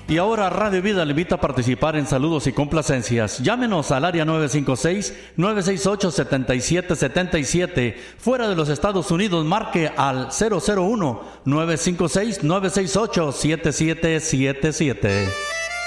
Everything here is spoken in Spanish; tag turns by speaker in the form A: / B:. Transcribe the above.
A: Y ahora Radio Vida le invita a participar en saludos y complacencias. Llámenos al área 956-968-7777. Fuera de los Estados Unidos, marque al 001-956-968-7777.